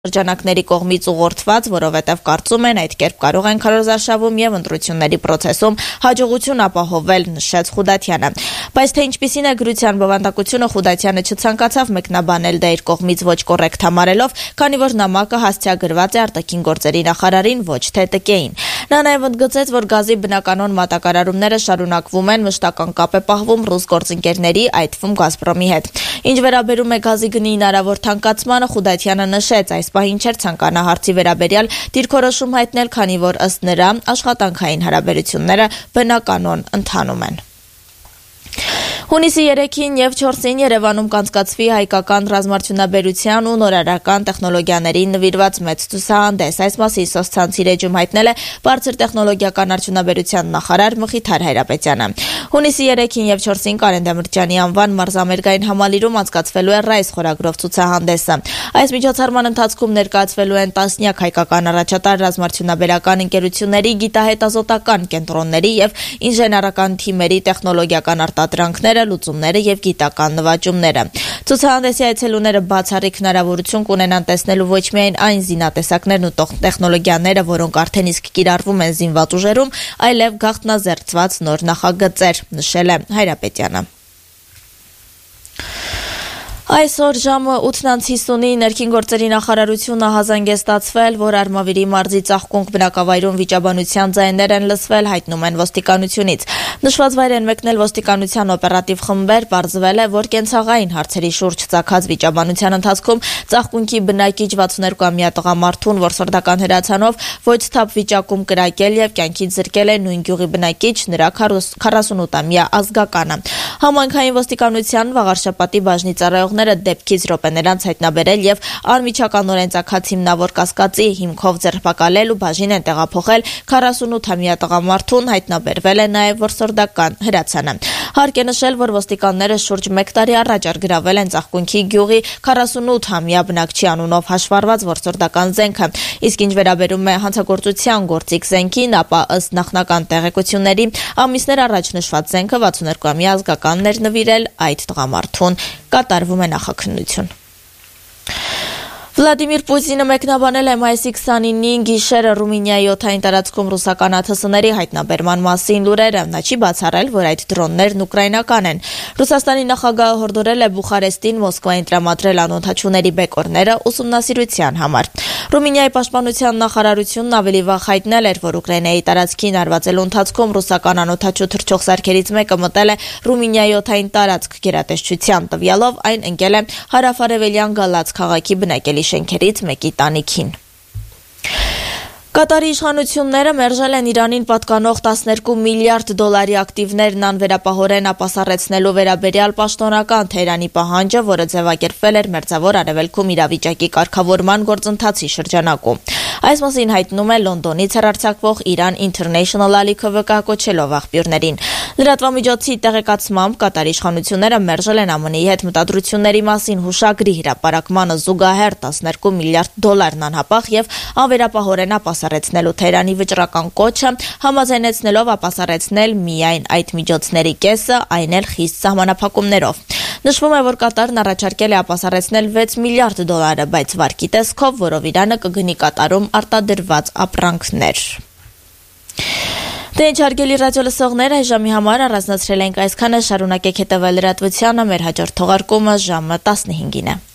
Շրջանակների կողմից ուղղորդված, որովհետև կարծում են այդ կերպ կարող են քարոզարշավում եւ ընտրությունների process-ում հաջողություն ապահովել, նշեց Խուդատյանը։ Բայց թե ինչպիսին է գրության բովանդակությունը, Խուդատյանը չցանկացավ մեկնաբանել դա իր կողմից ոչ կոռեկտ համարելով, քանի որ նամակը հասցեագրված է արտաքին գործերի նախարարին, ոչ թե ՏԿ-ին։ Նա նաեւ ընդգծեց, որ գազի բնականոն մատակարարումները շարունակվում են, մշտական կապ է պահվում ռուս գործընկերների, այդ թվում Գազպրոմի հետ։ Ինչ վերաբերում է գազի գնի հնարավոր թանկացմանը, Խուդատյանը նշեց, այս պահին չէր ցանկանա հարցի վերաբերյալ դիրքորոշում հայտնել, քանի որ ըստ նրա աշխատանքային հարաբերությունները բնականոն ընթանում են։ Հունիսի 3-ին եւ 4-ին Երևանում կանցկացվի հայկական ռազմարդյունաբերության ու նորարարական տեխնոլոգիաներին նվիրված մեծ ցուցահանդես։ Այս մասին սոցցանցի էջում հայտնել է բարձր տեխնոլոգիական արդյունաբերության նախարար Մխիթար Հայրապետյանը։ Հունիսի 3-ին եւ 4-ին Կարեն Դեմիրճյանի անվան մարզամերգային համալիրում անցկացվելու է Ռայս խորագրով ցուցահանդեսը։ Այս միջոցառման ընթացքում ներկայացվելու են տասնյակ հայկական առաջատար ռազմարդյունաբերական ընկերությունների, գիտահետազոտական կենտրոնների եւ ինժեներական թիմերի տեխնոլոգիական արտադրանքները, լուծումները եւ գիտական նվաճումները։ Ցուցահանդեսի այցելուները բացառիկ հնարավորություն կունենան տեսնելու ոչ միայն այն զինատեսակներն ու տեխնոլոգիաները, որոնք արդեն իսկ կիրառվում են զինված ուժերում, այլև գաղտնազերծված նոր նախագծեր, նշել է Հայրապետյանը։ Այսօր ժամը 8:50-ի ներքին գործերի նախարարությունը հազանգեստացվել, որ Արմավիրի մարզի Ծաղկունք բնակավայրում վիճաբանության ձայներ են լսվել, հայտնում են ոստիկանությունից։ Նշված վայր են մեկնել ոստիկանության օպերատիվ խմբեր, պարզվել է, որ կենցաղային հարցերի շուրջ ծագած վիճաբանության ընթացքում Ծաղկունքի բնակիչ 62-ամյա տղամարդուն որսորդական հրացանով ոչ սթափ վիճակում կրակել եւ կյանքից զրկել է նույն գյուղի բնակիչ, նրա 48-ամյա ազգականը։ Համայնքային ոստիկանության վաղարշապատի բաժնի ծառայողները դեպքից րոպեներ անց հայտնաբերել եւ անմիջականորեն ծագած հիմնավոր կասկածի հիմքով ձերբակալել ու բաժին են տեղափոխել 48-ամյա տղամարդուն, հայտնաբերվել է նաեւ որսորդական հրացանը։ Հարկ է նշել, որ ոստիկանները շուրջ 1 տարի առաջ արգրավել են Ծաղկունքի գյուղի 48-ամյա բնակչի անունով հաշվառված որսորդական զենքը։ Իսկ ինչ վերաբերում է հանցագործության գործիք զենքին, ապա ըստ նախնական տեղեկությունների ամիսներ առաջ նշված զենքը 62-ամյա ազգականն էր նվիրել այդ տղամարդուն։ Կատարվում է նախաքննություն։ Վլադիմիր Պուտինը մեկնաբանել է մայիսի 29-ին գիշերը Ռումինիայի օդային տարածքում ռուսական ԱԹՍ-ների հայտնաբերման մասին լուրերը։ Նա չի բացառել, որ այդ դրոններն ուկրաինական են։ Ռուսաստանի նախագահը հորդորել է Բուխարեստին Մոսկվային տրամադրել անօդաչուների բեկորները ուսումնասիրության համար։ Ռումինիայի պաշտպանության նախարարությունն ավելի վաղ հայտնել էր, որ Ուկրաինայի տարածքին արվածելու ընթացքում ռուսական անօդաչու թռչող սարքերից մեկը մտել է Ռումինիայի օդային տարածք գերատեսչության տվյալով այն ընկել է հարավարևելյան Գալաց քաղաքի բնակելի շենքերից մեկի տանիքին։ Կատարի իշխանությունները մերժել են Իրանին պատկանող 12 միլիարդ դոլարի ակտիվներն անվերապահորեն ապասառեցնելու վերաբերյալ պաշտոնական Թեհրանի պահանջը, որը ձևակերպվել էր Մերձավոր Արևելքում իրավիճակի կարգավորման գործընթացի շրջանակում։ Այս մասին հայտնում է Լոնդոնից հեռարձակվող Iran International ալիքը վկայակոչելով աղբյուրներին։ Լրատվամիջոցի տեղեկացմամբ Կատարի իշխանությունները մերժել են ԱՄՆ-ի հետ մտադրությունների մասին հուշագրի հրապարակմանը զուգահեռ 12 միլիարդ դոլարն անհապաղ եւ անվերապահորեն ապասառեցնելու Թեհրանի վճռական կոչը, համաձայնեցնելով ապասառեցնել միայն այդ միջոցների կեսը, այն էլ խիստ սահմանափակումներով։ Նշվում է, որ Կատարն առաջարկել է ապասառեցնել 6 միլիարդ դոլարը, բայց վարկի տեսքով, որով Իրանը կգնի Կատարում արտադրված ապրանքներ։ Դե ինչ հարգելի ռադիոլսողներ, այս ժամի համար առանձնացրել ենք այսքանը, շարունակեք հետևել լրատվությանը, մեր հաջորդ թողարկումը ժամը 15-ին է։